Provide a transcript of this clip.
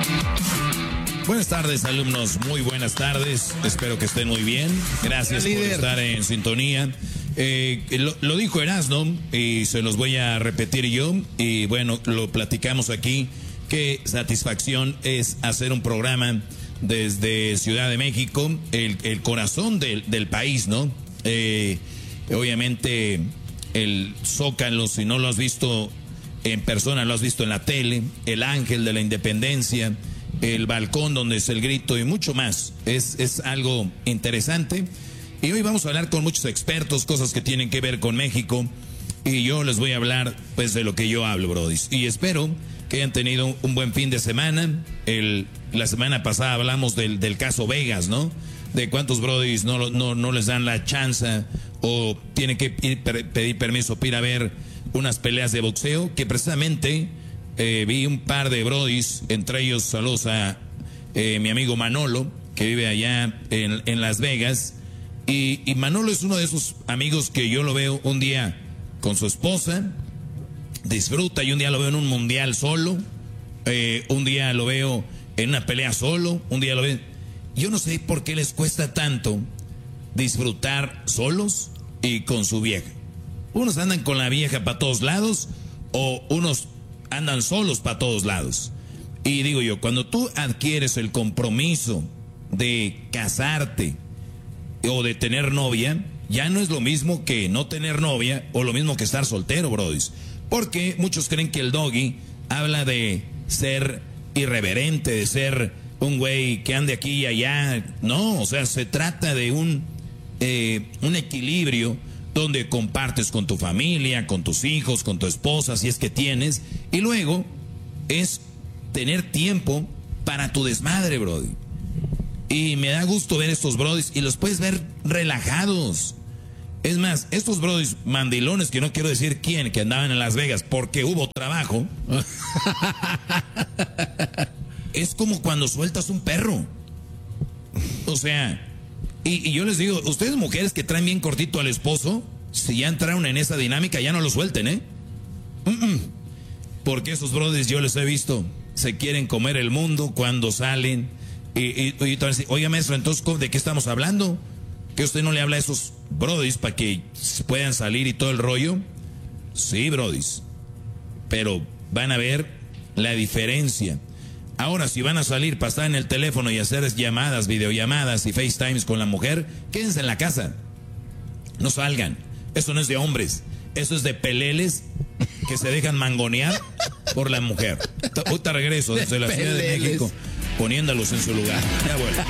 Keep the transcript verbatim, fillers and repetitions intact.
Buenas tardes, alumnos, muy buenas tardes, espero que estén muy bien, gracias por estar en sintonía. Eh, lo, lo dijo Erasmo y se los voy a repetir yo, y bueno, lo platicamos aquí, qué satisfacción es hacer un programa desde Ciudad de México, el, el corazón del, del país, ¿no? Eh, obviamente el Zócalo, si no lo has visto en persona, lo has visto en la tele, el Ángel de la Independencia, el balcón donde es el grito y mucho más. Es, es algo interesante. Y hoy vamos a hablar con muchos expertos, cosas que tienen que ver con México. Y yo les voy a hablar, pues, de lo que yo hablo, brodis. Y espero que hayan tenido un buen fin de semana. El, la semana pasada hablamos del, del caso Vegas, ¿no? De cuántos brodis no, no, no les dan la chance o tienen que ir, pedir permiso para ir a ver unas peleas de boxeo, que precisamente... Eh, vi un par de brodis, entre ellos saludos a eh, mi amigo Manolo, que vive allá en, en Las Vegas, y, y Manolo es uno de esos amigos que yo lo veo un día con su esposa, disfruta, y un día lo veo en un mundial solo, eh, un día lo veo en una pelea solo, un día lo veo... Yo no sé por qué les cuesta tanto disfrutar solos y con su vieja. Unos andan con la vieja para todos lados, o unos andan solos para todos lados. Y digo yo, cuando tú adquieres el compromiso de casarte o de tener novia, ya no es lo mismo que no tener novia o lo mismo que estar soltero, brodis. Porque muchos creen que el doggy habla de ser irreverente, de ser un güey que ande aquí y allá. No, o sea, se trata de un, eh, un equilibrio donde compartes con tu familia, con tus hijos, con tu esposa, si es que tienes, y luego es tener tiempo para tu desmadre, brody. Y me da gusto ver estos brodis y los puedes ver relajados. Es más, estos brodis mandilones, que no quiero decir quién, que andaban en Las Vegas porque hubo trabajo, es como cuando sueltas un perro. O sea... Y, y yo les digo, ustedes mujeres que traen bien cortito al esposo, si ya entraron en esa dinámica, ya no lo suelten, ¿eh? Mm-mm. Porque esos brothers yo les he visto, se quieren comer el mundo cuando salen. Y, y, y oiga, maestro, entonces, ¿de qué estamos hablando? ¿Que usted no le habla a esos brothers para que puedan salir y todo el rollo? Sí, brothers. Pero van a ver la diferencia. Ahora, si van a salir para estar en el teléfono y hacer llamadas, videollamadas y FaceTimes con la mujer, quédense en la casa. No salgan. Eso no es de hombres. Eso es de peleles que se dejan mangonear por la mujer. Ahorita regreso desde la Ciudad de México, poniéndolos en su lugar. Ya vuelvo.